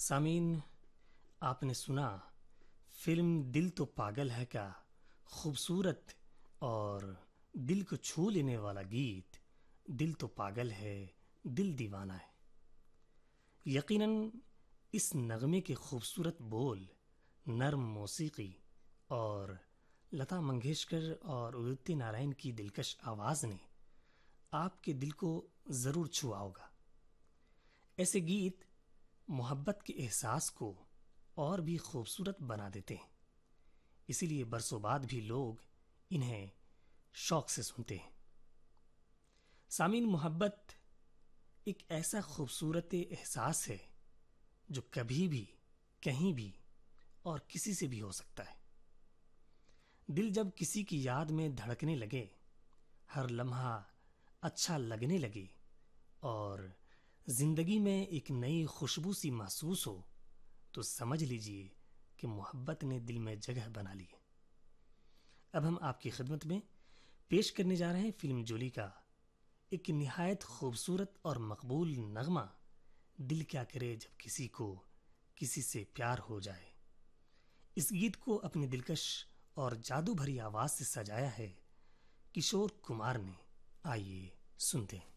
सामीन, आपने सुना फिल्म दिल तो पागल है का खूबसूरत और दिल को छू लेने वाला गीत। दिल तो पागल है, दिल दीवाना है। यकीनन इस नगमे के खूबसूरत बोल, नर्म मौसीकी और लता मंगेशकर और उदित नारायण की दिलकश आवाज़ ने आपके दिल को ज़रूर छुआ होगा। ऐसे गीत मोहब्बत के एहसास को और भी खूबसूरत बना देते हैं, इसीलिए बरसों बाद भी लोग इन्हें शौक से सुनते हैं। सामीन, मोहब्बत एक ऐसा खूबसूरत एहसास है जो कभी भी, कहीं भी और किसी से भी हो सकता है। दिल जब किसी की याद में धड़कने लगे, हर लम्हा अच्छा लगने लगे और जिंदगी में एक नई खुशबू सी महसूस हो, तो समझ लीजिए कि मोहब्बत ने दिल में जगह बना ली है। अब हम आपकी खिदमत में पेश करने जा रहे हैं फिल्म जोली का एक निहायत खूबसूरत और मकबूल नगमा, दिल क्या करे जब किसी को किसी से प्यार हो जाए। इस गीत को अपनी दिलकश और जादू भरी आवाज से सजाया है किशोर कुमार ने। आइए सुनते हैं।